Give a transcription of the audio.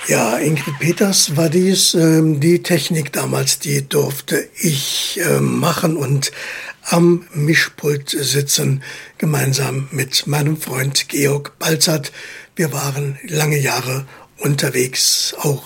Ja, Ingrid Peters war dies. Die Technik damals, die durfte ich machen und am Mischpult sitzen, gemeinsam mit meinem Freund Georg Balzert. Wir waren lange Jahre unterwegs, auch